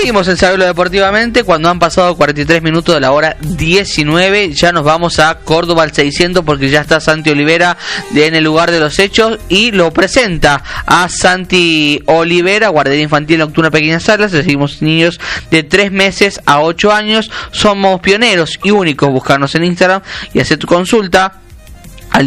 Seguimos en Sabelo Deportivamente cuando han pasado 43 minutos de la hora 19. Ya nos vamos a Córdoba al 600 porque ya está Santi Olivera en el lugar de los hechos y lo presenta a Santi Olivera, guardería infantil nocturna Pequeñas Salas. Seguimos niños de 3 meses a 8 años. Somos pioneros y únicos. Buscarnos en Instagram y hacer tu consulta al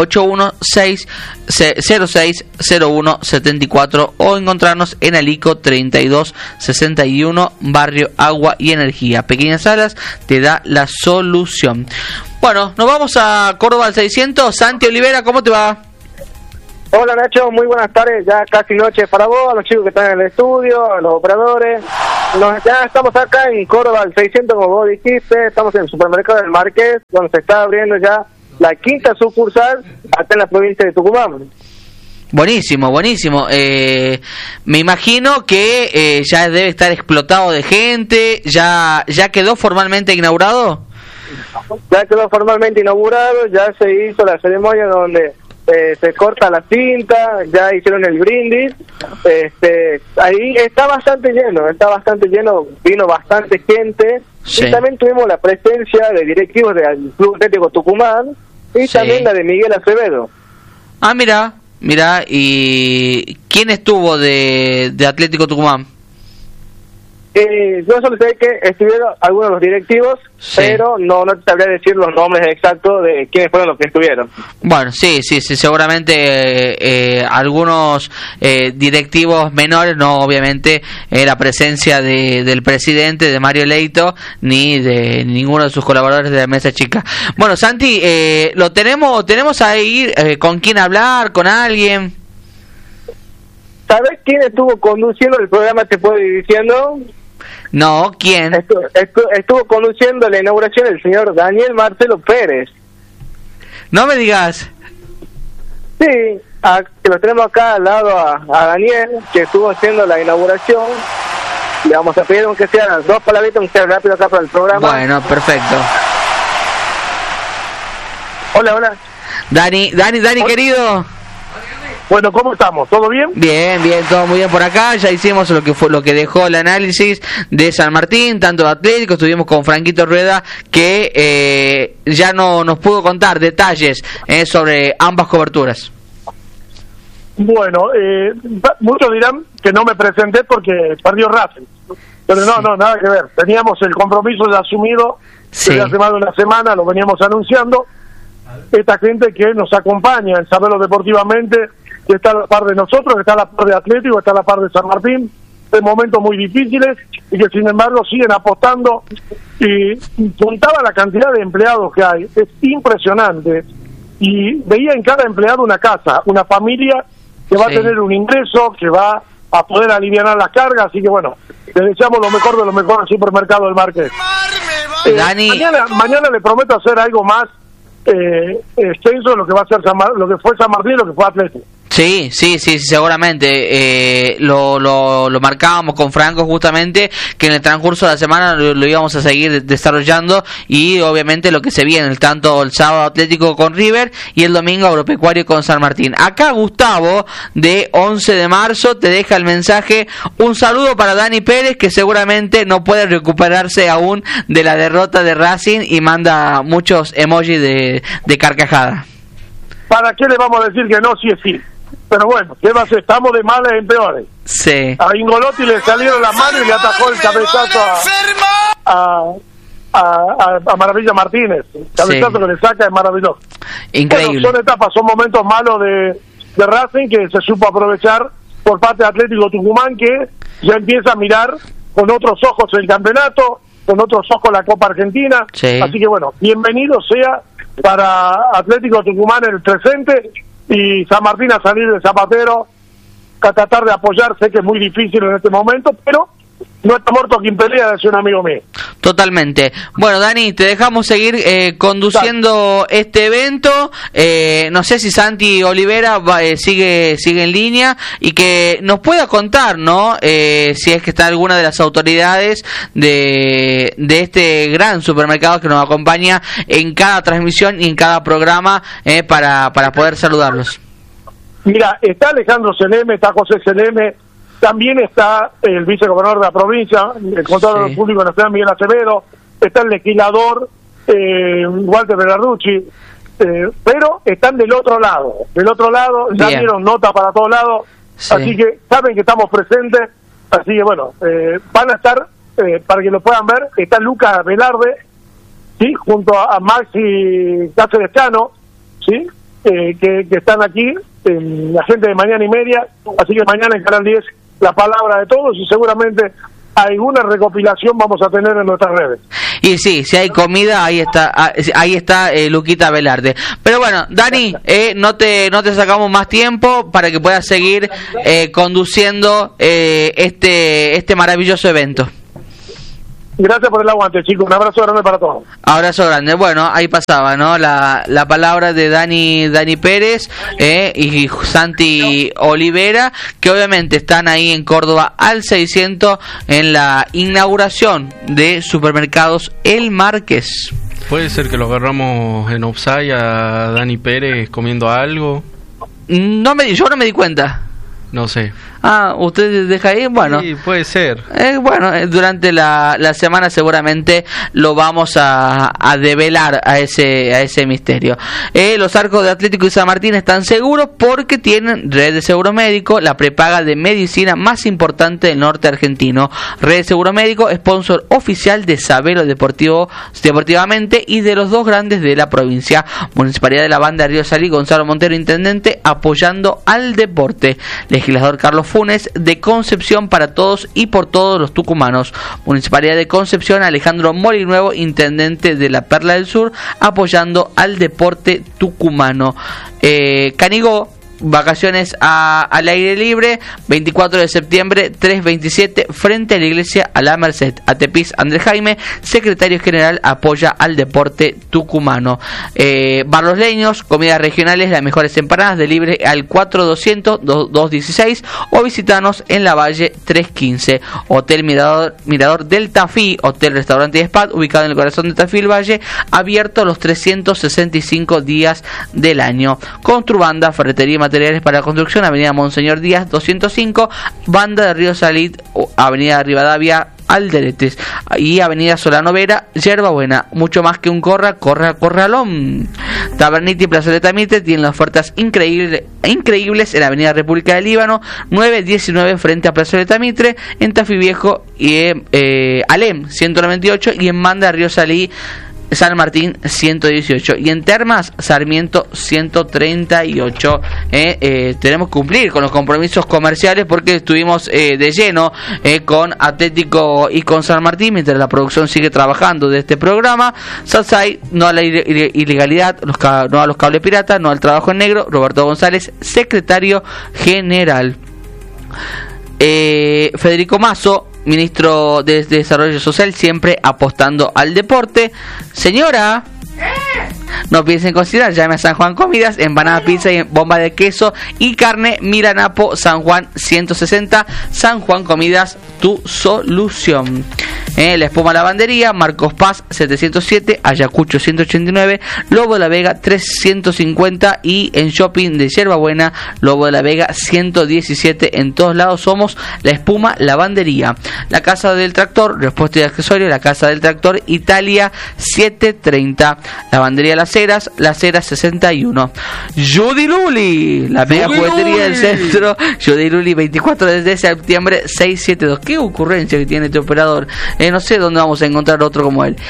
381-606-0174 o encontrarnos en Alico 3261, Barrio Agua y Energía. Pequeñas Salas te da la solución. Bueno, nos vamos a Córdoba al 600. Santi Olivera, ¿cómo te va? Hola Nacho, muy buenas tardes, ya casi noche para vos, a los chicos que están en el estudio, a los operadores. Ya estamos acá en Córdoba al 600, como vos dijiste, estamos en el supermercado del Marqués, donde se está abriendo ya la quinta sucursal acá en la provincia de Tucumán. Buenísimo, buenísimo. Me imagino que ya debe estar explotado de gente. ¿Ya quedó formalmente inaugurado? Ya quedó formalmente inaugurado, ya se hizo la ceremonia donde se corta la cinta, ya hicieron el brindis. Ahí está bastante lleno, vino bastante gente. Sí. Y también tuvimos la presencia de directivos del Club Atlético Tucumán y sí, también la de Miguel Acevedo. Ah, mira, ¿y quién estuvo de Atlético Tucumán? Yo solo sé que estuvieron algunos de los directivos, sí, pero no te sabría decir los nombres exactos de quiénes fueron los que estuvieron. Bueno, sí, seguramente algunos directivos menores, no obviamente la presencia del presidente, de Mario Leito, ni de ninguno de sus colaboradores de la mesa chica. Bueno, Santi, lo tenemos ahí con quién hablar, con alguien. ¿Sabes quién estuvo conduciendo el programa Te Puedo Ir Diciendo? No, ¿quién? Estuvo conduciendo la inauguración el señor Daniel Marcelo Pérez. No me digas. Sí, que lo tenemos acá al lado a Daniel, que estuvo haciendo la inauguración. Le vamos a pedir aunque sean 2 palabritas, aunque sea rápido acá para el programa. Bueno, perfecto. Hola. Dani, querido. Bueno, ¿cómo estamos? ¿Todo bien? Bien, todo muy bien por acá. Ya hicimos lo que dejó el análisis de San Martín, tanto de Atlético. Estuvimos con Franquito Rueda, que ya no nos pudo contar detalles sobre ambas coberturas. Bueno, muchos dirán que no me presenté porque perdió Racing. Pero sí, no, nada que ver. Teníamos el compromiso ya asumido desde hace más de una semana, lo veníamos anunciando. Esta gente que nos acompaña en Sabelo Deportivamente, que está a la par de nosotros, que está a la par de Atlético, que está a la par de San Martín, en momentos muy difíciles y que sin embargo siguen apostando. Y juntaba la cantidad de empleados que hay, es impresionante, y veía en cada empleado una casa, una familia que va a tener un ingreso, que va a poder aliviar las cargas. Así que bueno, les deseamos lo mejor de lo mejor al supermercado del Marqués. Dani, mañana le prometo hacer algo más extenso de lo que va a ser lo que fue San Martín y lo que fue Atlético. Sí, seguramente. Lo marcábamos con Franco justamente, que en el transcurso de la semana lo íbamos a seguir desarrollando, y obviamente lo que se viene, tanto el sábado Atlético con River y el domingo Agropecuario con San Martín. Acá Gustavo, de 11 de marzo, te deja el mensaje: un saludo para Dani Pérez, que seguramente no puede recuperarse aún de la derrota de Racing, y manda muchos emojis de carcajada. ¿Para qué le vamos a decir que no, si es sí? Pero bueno, ¿qué va a hacer? Estamos de males en peores. Sí. A Ingolotti le salieron las manos y le atajó el cabezazo a Maravilla Martínez. El cabezazo que le saca es maravilloso. Increíble. Bueno, son etapas, son momentos malos de Racing, que se supo aprovechar por parte de Atlético Tucumán, que ya empieza a mirar con otros ojos el campeonato, con otros ojos la Copa Argentina. Sí. Así que bueno, bienvenido sea para Atlético Tucumán el presente, y San Martín a salir de Zapatero, a tratar de apoyar. Sé que es muy difícil en este momento, pero no está muerto quien pelea, decía un amigo mío. Totalmente. Bueno, Dani, te dejamos seguir conduciendo este evento. No sé si Santi Olivera sigue en línea, y que nos pueda contar, ¿no? Si es que está alguna de las autoridades de este gran supermercado que nos acompaña en cada transmisión y en cada programa, para poder saludarlos. Mira, está Alejandro Seleme, está José Seleme, También está el vicegobernador de la provincia, el contador público nacional Miguel Acevedo, está el legislador Walter Berarducci, pero están del otro lado, ya dieron nota para todos lados, así que saben que estamos presentes, así que bueno, van a estar, para que lo puedan ver, está Lucas Velarde, ¿sí? Junto a Maxi Cáceres Cano, ¿sí? Que están aquí, la gente de Mañana y Media, así que mañana en Canal 10 la palabra de todos y seguramente alguna recopilación vamos a tener en nuestras redes. Y sí, si hay comida, ahí está Luquita Velarde. Pero bueno, Dani, no te sacamos más tiempo para que puedas seguir conduciendo este maravilloso evento. Gracias por el aguante, chicos. Un abrazo grande para todos. Abrazo grande. Bueno, ahí pasaba, ¿no? La palabra de Dani Pérez y Santi Olivera, que obviamente están ahí en Córdoba al 600 en la inauguración de Supermercados El Marqués. ¿Puede ser que lo agarramos en offside a Dani Pérez comiendo algo? Yo no me di cuenta. No sé. ¿Usted deja ahí? Bueno. Sí, puede ser. Bueno, durante la semana seguramente lo vamos a develar a ese misterio. Los arcos de Atlético y San Martín están seguros porque tienen Red de Seguro Médico, la prepaga de medicina más importante del norte argentino. Red de Seguro Médico, sponsor oficial de Sabelo Deportivamente y de los dos grandes de la provincia. Municipalidad de la Banda de Río Salí, Gonzalo Montero, intendente, apoyando al deporte. Legislador Carlos Funes, de Concepción para todos y por todos los tucumanos. Municipalidad de Concepción, Alejandro Molinuevo, intendente de la Perla del Sur, apoyando al deporte tucumano. Canigó, vacaciones al aire libre, 24 de septiembre, 3:27, frente a la iglesia a la Merced. Atepis, Andrés Jaime, secretario general, apoya al deporte tucumano. Bar Los Leños, comidas regionales, las mejores empanadas, delivery al 4200-2216 o visitanos en la Valle 315. Hotel Mirador del Tafí, hotel, restaurante y spa, ubicado en el corazón de Tafí, el Valle, abierto los 365 días del año. Construbanda, ferretería y materiales para la construcción, avenida Monseñor Díaz 205, Banda de Río Salí, avenida Rivadavia Alderetes y avenida Solano Vera, Yerba Buena. Mucho más que un corralón. Taberniti y Plazoleta Mitre tienen las ofertas increíbles en la avenida República del Líbano 919 frente a Plazoleta Mitre, en Tafí Viejo y Alem 198 y en Banda de Río Salí San Martín 118 y en Termas Sarmiento 138. Tenemos que cumplir con los compromisos comerciales porque estuvimos de lleno con Atlético y con San Martín mientras la producción sigue trabajando de este programa. Satsai, no a la ilegalidad, no a los cables piratas, no al trabajo en negro. Roberto González, secretario general. Federico Mazo, ministro de Desarrollo Social, siempre apostando al deporte. Señora, no piensen considerar, llame a San Juan Comidas, empanada, pizza y bomba de queso y carne, Milanapo, San Juan 160, San Juan Comidas, tu solución. La Espuma Lavandería, Marcos Paz 707, Ayacucho 189, Lobo de la Vega 350 y en Shopping de Yerba Buena, Lobo de la Vega 117. En todos lados somos La Espuma Lavandería. La Casa del Tractor, repuesto y accesorio, La Casa del Tractor, Italia 730. Lavandería Las Heras 61. Judy Luli, la mega juguetería del centro. Judy Luli, 24 de septiembre 672. Qué ocurrencia que tiene este operador. No sé dónde vamos a encontrar otro como él.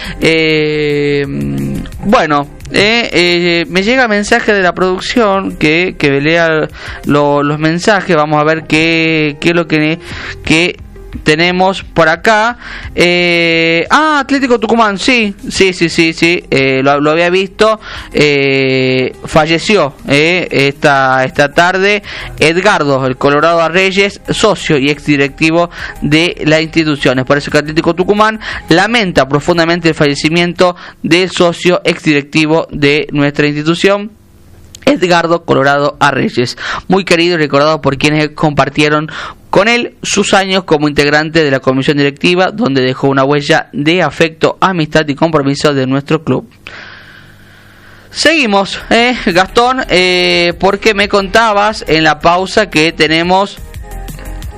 Bueno, me llega mensaje de la producción que lea los mensajes. Vamos a ver qué es lo que tenemos por acá. Atlético Tucumán, sí, lo había visto. Falleció esta tarde Edgardo, el Colorado Arreyes, socio y exdirectivo de la institución. Es por eso que Atlético Tucumán lamenta profundamente el fallecimiento del socio exdirectivo de nuestra institución, Edgardo Colorado Arreyes, muy querido y recordado por quienes compartieron con él sus años como integrante de la comisión directiva, donde dejó una huella de afecto, amistad y compromiso de nuestro club. Seguimos, Gastón, porque me contabas en la pausa que tenemos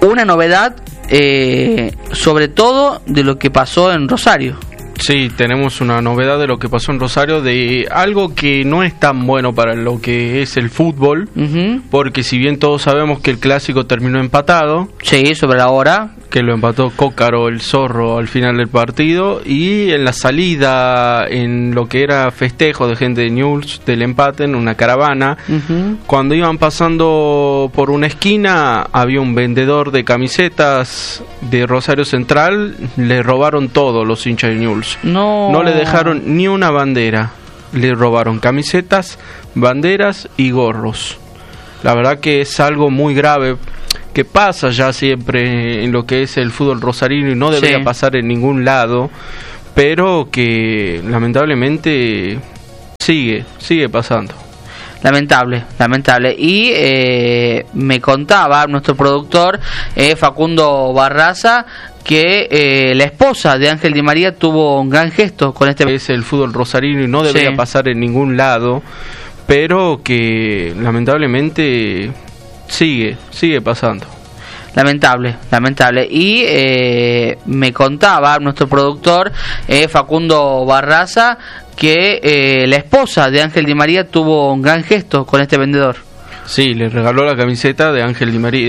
una novedad, sobre todo de lo que pasó en Rosario. Sí, tenemos una novedad de lo que pasó en Rosario, de algo que no es tan bueno para lo que es el fútbol, porque si bien todos sabemos que el clásico terminó empatado, sí, sobre la hora, que lo empató Cócaro, el Zorro, al final del partido, y en la salida, en lo que era festejo de gente de Newell's del empate, en una caravana, cuando iban pasando por una esquina, había un vendedor de camisetas de Rosario Central, le robaron todo los hinchas de Newell's. No le dejaron ni una bandera, le robaron camisetas, banderas y gorros. La verdad que es algo muy grave, que pasa ya siempre en lo que es el fútbol rosarino y no debería pasar en ningún lado, pero que lamentablemente sigue pasando. Lamentable. Y me contaba nuestro productor Facundo Barraza que la esposa de Ángel Di María tuvo un gran gesto con este... Es el fútbol rosarino y no debería pasar en ningún lado, pero que lamentablemente sigue pasando. Lamentable. Y me contaba nuestro productor Facundo Barraza que la esposa de Ángel Di María tuvo un gran gesto con este vendedor. Sí, le regaló la camiseta de Ángel Di María.